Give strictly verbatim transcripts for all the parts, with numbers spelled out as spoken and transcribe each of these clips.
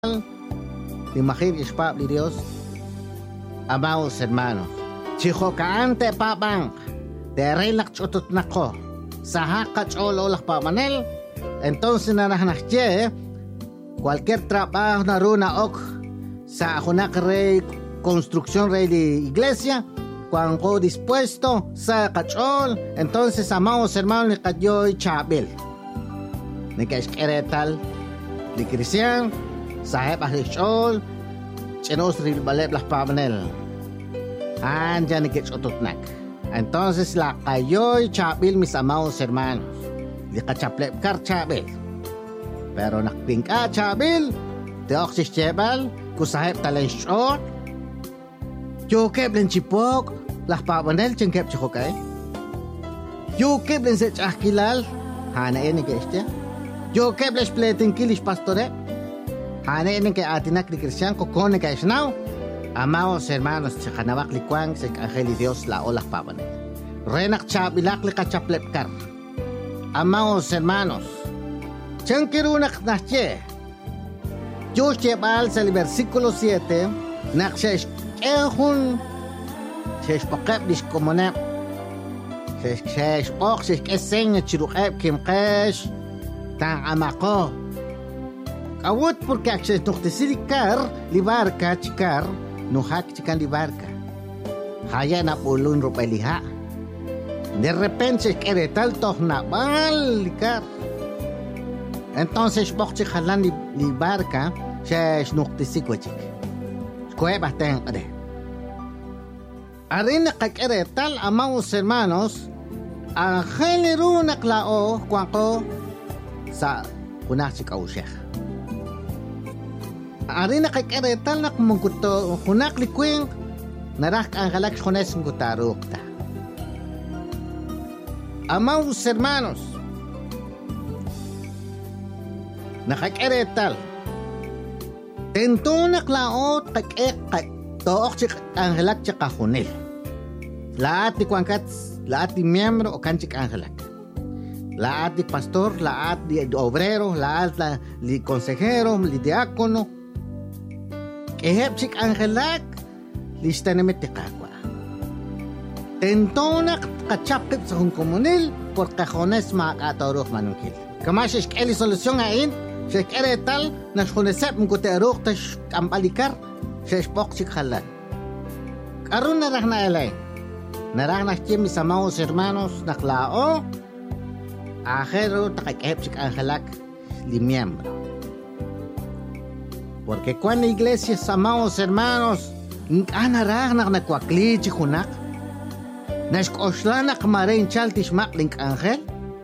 Imagín Pablo Dios, amados hermanos, chijocaante papang, de relak chototnako, sahaca chololak pamanel, entonces nanahnache, cualquier trabajo naruna ok, sa junak rey, construcción rey de iglesia, cuando dispuesto, sa cachol, entonces amados hermanos, ni cayoy chabil, ni que es tal, ni cristian, sahib ahishol, chenos ril baleb las pamanel. Anja ni que chototnak. Entonces la cayoy chabil mis amados hermanos. Li kachapleb kar chabil. Pero nakpinka chabil, te oxis chebal, kusahib talen shot. Yo keblen chipok, las pamanel chen keb chokay. Yo keblen se chakilal, hana eni que este. Yo keblen spletin kilish pastore. Hane enen que atinak ni cristian ko kone ka isnaw. Amados hermanos, chakanawak likwang sa Angel de Dios la olah pabane. Renak chabilak li kachaplepkar. Amados hermanos, chankirunak nache. Dios chebal sa versículo siete, nakshesh ehun shesh pakap dis komone. Shesh shesh ok shesh keseng chirukep kimkesh tang amako. Awot porque access nuktisili kar libarka chikar nuhak chikan libarka. Haya na pulun rupa liha. De repente quiere tal tohna bal likar. Entonces bok chikalan libarka shesh nuktisiko chik. Kueba ten ade. Arina kakere tal amados hermanos. Angel naklao kwako sa kunachik aushek. Arina kay keretal nak mungkuto hunak likwing narak ang halak hones ngutarukta. Amados hermanos, nakakeretal tentunak laot kay kay took chik ang halak chika hunil. Lahat ni kwangkat, lahat ni miyembro o kanchik ang halak. Lahat ni pastor, lahat ni obrero, lahat ni consejero, ni diakono. Ehep chik angelak lista na metikakwa. Tentonak kachapkip sa hong komunil por kajones makakatorok manungkil. Kamashish keli solusyon ngayon, shish keretal na shunesep mkuterok tash kampalikar, shish pok chik halan. Karun narak na elay, narak na chim mis amados hermanos naklao, ajero takakehep chik angelak li miembro. Porque cuando iglesias, amados hermanos, anarag nak nakwakli chikunak, nashkoslanak marin chaltish maklink angel,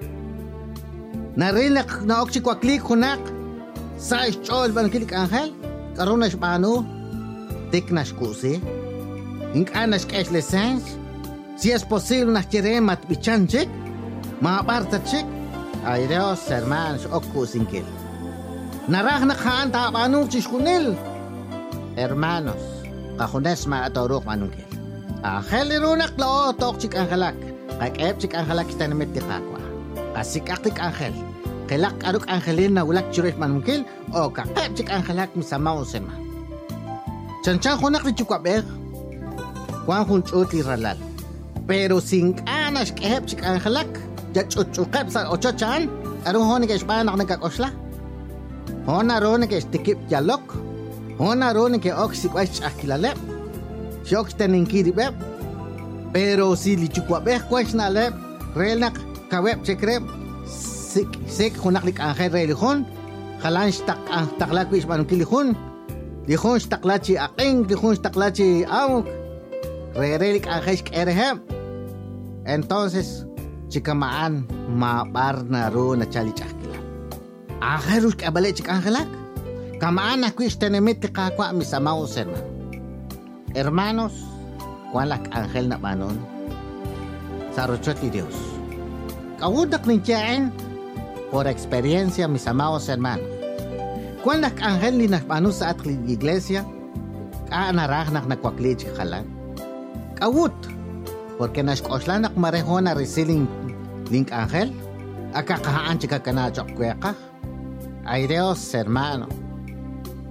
narinak na okchikwakli kunak, sa ischol bankilik angel, karunash pano, tiknash kusi, ink anash kesh lesens, si es posible nak chiremat bichanchik, mapartachik, ay Dios hermanos, okkusinkil. Narah na kaan tapanong chiskunil. Hermanos, kahunes maatorok manungkil. Angel irunak lao tok chik angelak. Kakep chik angelak kita namit tikakwa. Kasikaktik angel. Kilak aruk angelin na ulak churek manungkil. O kakep chik angelak misamaw sema. Chanchan hunak ni chukwabek. Kwan hun chuti ralal. Pero sing anas kakep chik angelak. Jat chuchukep sa ochochan. Arung honik espanak nagkakosla. Hona rone que estikip yalok, hona rone que oxiquach akilalep, shok teninkiribep, pero si lichukwabek quach na lep, relnak kawep chekrep, sik sik hunaklik angel relihon, halan stak ang taklakwis manunkilihon, lihon staklachi aking, lihon staklachi awok, rerelik angel erehem. Entonces, chikamaan mabar na ro na chalichak. Aherus kabalik chik angelak. Kamaan aku istenemit kakwa mis amados hermanos. Hermanos, kuan lak angel na panon. Sa rochot ni Dios. Kawudak ni tiyain por experiencia mis amados hermanos. Kuan lak angel ni na panon sa atli iglesia. Kaanarah nak nakwakli chik halan. Kawut. Porque nashkoslanak mareho na resiling link angel. Akakahaan chika kanachok kwekah. Ay Dios, hermano,